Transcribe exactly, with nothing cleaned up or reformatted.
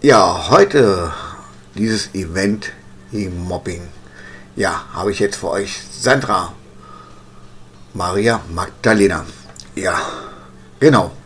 Ja, heute dieses Event gegen Mobbing. Ja, habe ich jetzt für euch Sandra Maria Magdalena. Ja, genau.